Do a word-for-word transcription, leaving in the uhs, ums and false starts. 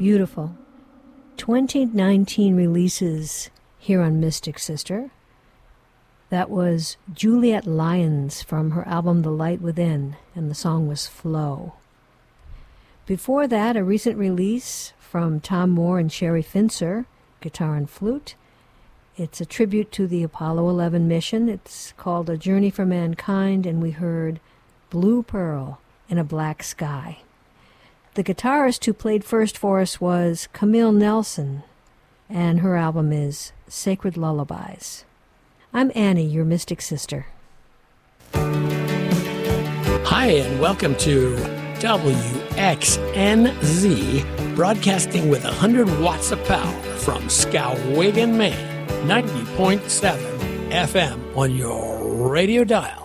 Beautiful. twenty nineteen releases here on Mystic Sister. That was Juliet Lyons from her album The Light Within, and the song was Flow. Before that, a recent release from Tom Moore and Sherry Fincer, guitar and flute. It's a tribute to the Apollo eleven mission. It's called A Journey for Mankind, and we heard Blue Pearl in a Black Sky. The guitarist who played first for us was Camille Nelson, and her album is Sacred Lullabies. I'm Annie, your Mystic Sister. Hi, and welcome to W X N Z, broadcasting with one hundred watts of power from Skowhegan, Maine, ninety point seven F M on your radio dial.